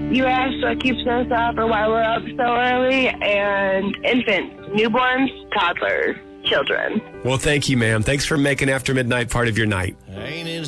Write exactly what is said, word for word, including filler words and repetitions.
You asked what keeps us up or why we're up so early, and infants, newborns, toddlers, children. Well, thank you, ma'am. Thanks for making After Midnight part of your night. Ain't it